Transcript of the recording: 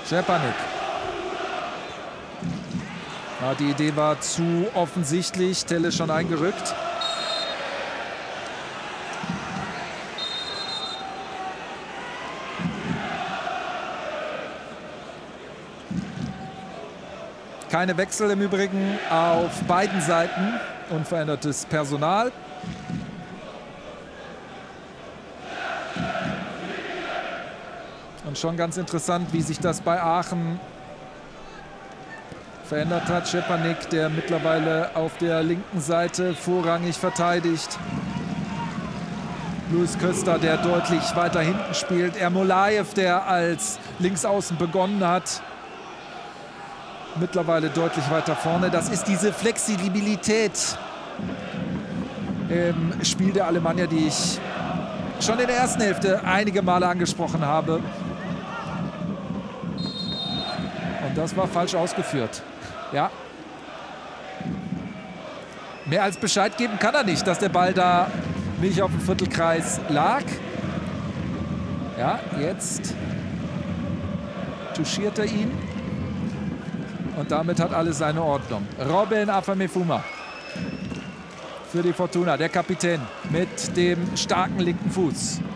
Szczepanik. Ja, die Idee war zu offensichtlich. Telle schon eingerückt. Keine Wechsel im Übrigen auf beiden Seiten. Unverändertes Personal. Und schon ganz interessant, wie sich das bei Aachen verändert hat. Szczepanik, der mittlerweile auf der linken Seite vorrangig verteidigt. Luis Köster, der deutlich weiter hinten spielt. Ermolaev, der als Linksaußen begonnen hat. Mittlerweile deutlich weiter vorne. Das ist diese Flexibilität im Spiel der Alemannia, die ich schon in der ersten Hälfte einige Male angesprochen habe. Und das war falsch ausgeführt. Ja. Mehr als Bescheid geben kann er nicht, dass der Ball da nicht auf dem Viertelkreis lag. Ja, jetzt touchiert er ihn. Und damit hat alles seine Ordnung. Robin Afamefuma für die Fortuna, der Kapitän mit dem starken linken Fuß.